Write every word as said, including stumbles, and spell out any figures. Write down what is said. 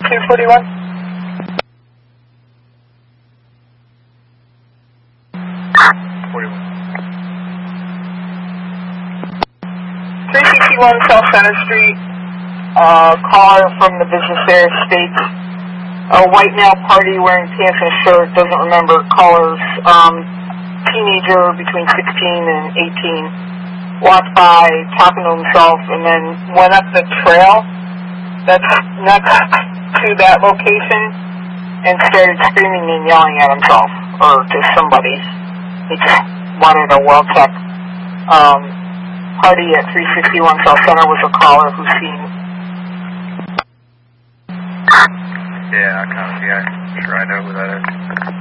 two forty-one. forty-one. three sixty-one South Center Street. Uh, caller from the business there states a white male party wearing pants and a shirt, doesn't remember colors, um, teenager between sixteen and eighteen, walked by talking to himself and then went up the trail that's next to that location and started screaming and yelling at himself or to somebody. He just wanted a well check. Um, party at three sixty-one South Center was a caller who's seen. Yeah, I kind of, yeah, sure I know who that is.